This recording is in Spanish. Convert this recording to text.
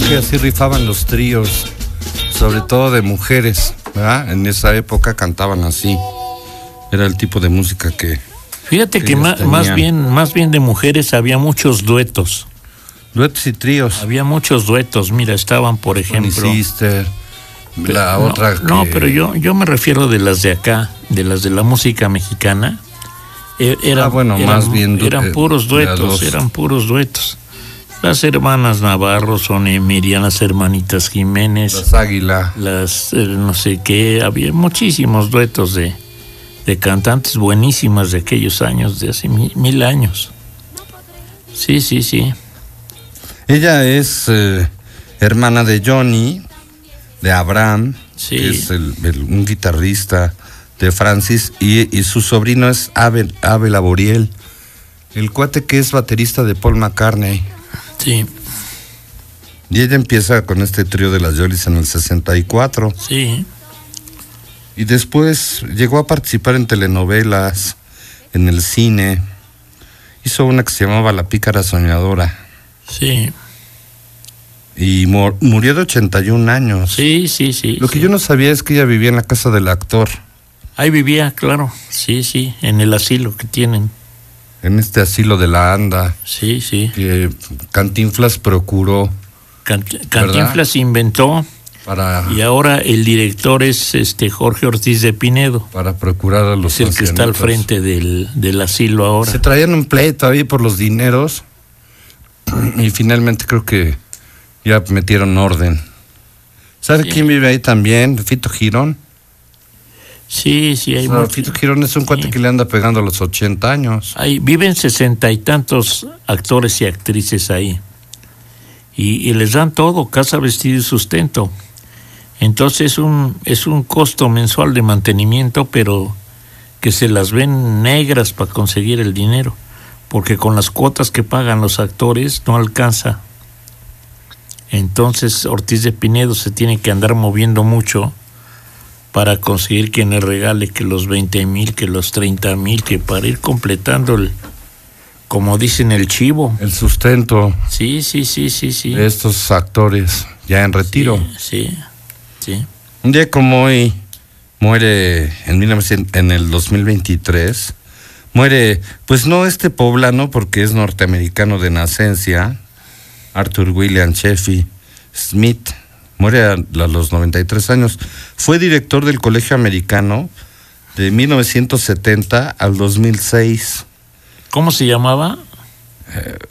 que así rifaban los tríos, sobre todo de mujeres, ¿verdad? En esa época cantaban así. Era el tipo de música que... Fíjate que más bien de mujeres había muchos duetos. Duetos y tríos. Había muchos duetos, mira, estaban, por ejemplo... Funny Sister, la otra que... No, pero yo me refiero de las de acá, de las de la música mexicana. Eran puros duetos. Las hermanas Navarro son Miriam, las hermanitas Jiménez. Las Águila. Las no sé qué, había muchísimos duetos de cantantes buenísimas de aquellos años, de hace 1000 años. Sí. Ella es hermana de Johnny, de Abraham, sí, que es un guitarrista de Francis, y su sobrino es Abel Laboriel, el cuate que es baterista de Paul McCartney. Sí. Y ella empieza con este trío de las Jollies en el 64. Sí. Y después llegó a participar en telenovelas, en el cine. Hizo una que se llamaba La Pícara Soñadora. Sí. Y murió de 81 años. Sí. Lo que yo no sabía es que ella vivía en la casa del actor. Ahí vivía, claro. Sí, en el asilo que tienen. En este asilo de la Anda. Sí. Que Cantinflas procuró. Cantinflas inventó. Y ahora el director es Jorge Ortiz de Pinedo. Para procurar a los ancianitos. Es el que está al frente del asilo ahora. Se traían un pleito ahí por los dineros. Y finalmente creo que ya metieron orden. ¿Sabe quién vive ahí también? Fito Girón. Sí, hay mucho. Fito Girón es un cuate que le anda pegando a los 80 años. Ahí viven 60 y tantos actores y actrices ahí. Y les dan todo, casa, vestido y sustento. Entonces es un costo mensual de mantenimiento, pero que se las ven negras para conseguir el dinero, porque con las cuotas que pagan los actores no alcanza. Entonces Ortiz de Pinedo se tiene que andar moviendo mucho para conseguir quien le regale que los 20,000, que los 30,000, que para ir completando como dicen, el chivo. El sustento. Sí. De estos actores ya en retiro. Sí. Un día como hoy muere en el 2023. Muere, pues no poblano, porque es norteamericano de nacencia, Arthur William Sheffy Smith. Muere a los 93 años. Fue director del Colegio Americano de 1970 al 2006. ¿Cómo se llamaba?